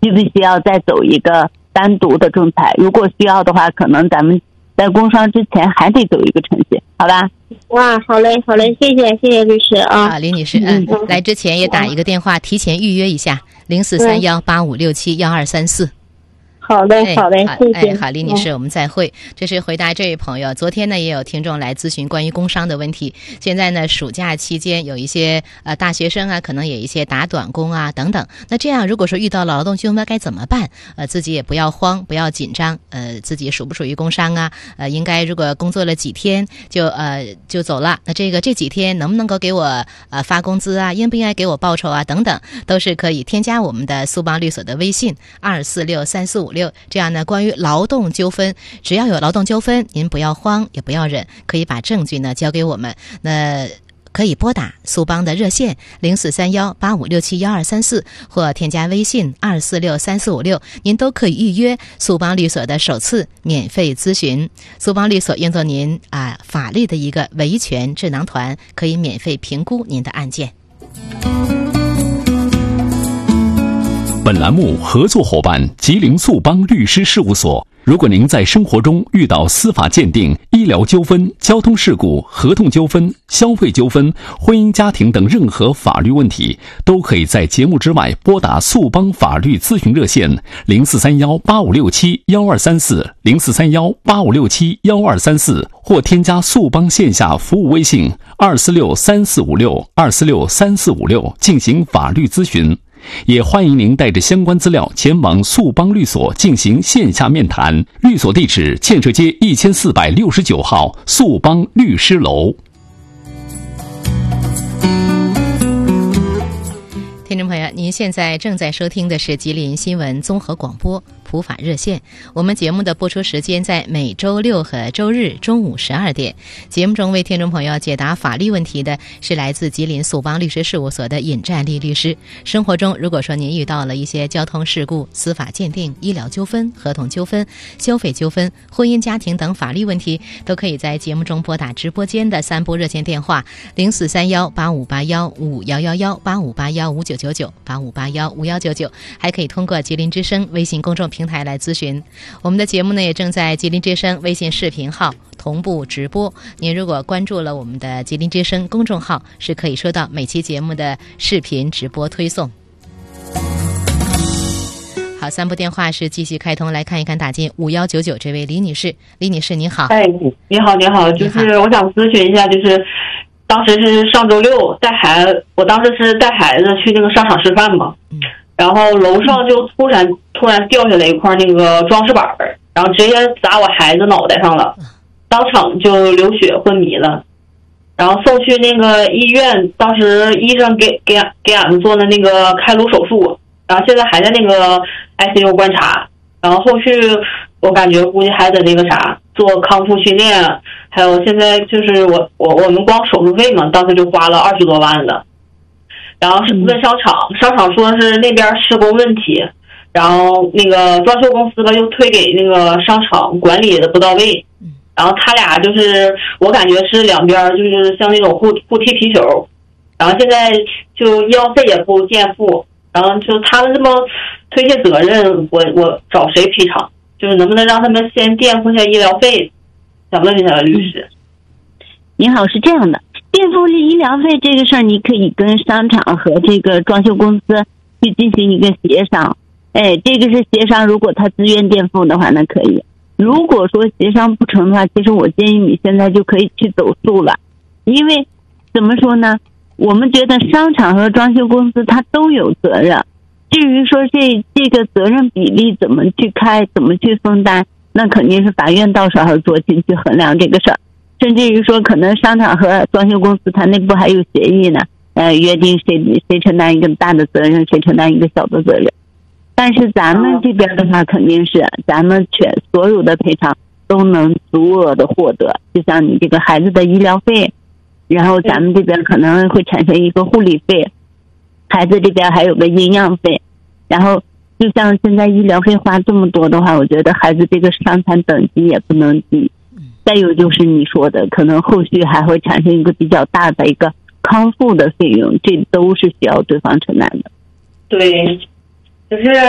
需不需要再走一个单独的仲裁？如果需要的话，可能咱们在工伤之前还得走一个程序，好吧？ 哇，好嘞，谢谢律师啊。 好，李女士，来之前也打一个电话，提前预约一下043185671234。 好嘞，谢谢。 好，李女士，我们再会。这是回答这位朋友。昨天呢，也有听众来咨询关于工伤的问题。现在呢，暑假期间有一些大学生啊，可能有一些打短工啊等等。那这样如果说遇到了劳动纠纷该怎么办？自己也不要慌，不要紧张。自己属不属于工伤啊？应该如果工作了几天就走了，那这几天能不能够给我发工资啊？应不应该给我报酬啊？等等，都是可以添加我们的苏邦律所的微信2463456。这样呢，关于劳动纠纷，只要有劳动纠纷，您不要慌，也不要忍，可以把证据呢交给我们。那可以拨打苏邦的热线043185671234，或添加微信2463456，您都可以预约苏邦律所的首次免费咨询。苏邦律所用作您法律的一个维权智囊团，可以免费评估您的案件。 本栏目合作伙伴吉林苏邦律师事务所。如果您在生活中遇到司法鉴定、医疗纠纷、交通事故、合同纠纷、消费纠纷、婚姻家庭等任何法律问题，都可以在节目之外拨打苏邦法律咨询热线043185671234 043185671234，或添加苏邦线下服务微信2463456 2463456进行法律咨询。也欢迎您带着相关资料前往苏邦律所进行线下面谈。律所地址：建设街1469号苏邦律师楼。 听众朋友，您现在正在收听的是吉林新闻综合广播普法热线。我们节目的播出时间在每周六和周日中午12点。节目中为听众朋友解答法律问题的是来自吉林苏邦律师事务所的尹占利律师。生活中如果说您遇到了一些交通事故、司法鉴定、医疗纠纷、合同纠纷、消费纠纷、婚姻家庭等法律问题，都可以在节目中拨打直播间的3部热线电话0431858155118581599985815199，还可以通过吉林之声微信公众平台来咨询。我们的节目呢也正在吉林之声微信视频号同步直播，您如果关注了我们的吉林之声公众号，是可以收到每期节目的视频直播推送。好，3部电话是继续开通，来看一看打进5199这位李女士。李女士您好。 你好，就是我想咨询一下，就是当时是上周六带孩子，我当时是带孩子去那个商场吃饭嘛，然后楼上就突然掉下来一块那个装饰板，然后直接砸我孩子脑袋上了，当场就流血昏迷了，然后送去那个医院，当时医生给俺们做的那个开颅手术，然后现在还在那个 ICU 观察，然后后续我感觉估计还得那个啥做康复训练，还有现在就是我们光手术费嘛，当时就花了20多万的。然后是问商场说是那边施工问题，然后那个装修公司吧又推给那个商场管理的不到位，然后他俩就是我感觉是两边就是像那种互踢皮球，然后现在就医药费也不垫付，然后就他们这么推卸责任，我找谁赔偿？就是能不能让他们先垫付下医疗费？想问一下律师。 你好，是这样的，垫付医疗费这个事儿，你可以跟商场和这个装修公司去进行一个协商。这个是协商，如果他自愿垫付的话，那可以。如果说协商不成的话，其实我建议你现在就可以去走诉了，因为怎么说呢？我们觉得商场和装修公司它都有责任。至于说这个责任比例怎么去开，怎么去分担，那肯定是法院到时候做进去衡量这个事儿。甚至于说可能商场和装修公司它内部还有协议呢，约定谁承担一个大的责任，谁承担一个小的责任。但是咱们这边的话，肯定是咱们所有的赔偿都能足额的获得，就像你这个孩子的医疗费，然后咱们这边可能会产生一个护理费，孩子这边还有个营养费，然后就像现在医疗费花这么多的话，我觉得孩子这个伤残等级也不能低。再有就是你说的，可能后续还会产生一个比较大的一个康复的费用，这都是需要对方承担的。 对，就是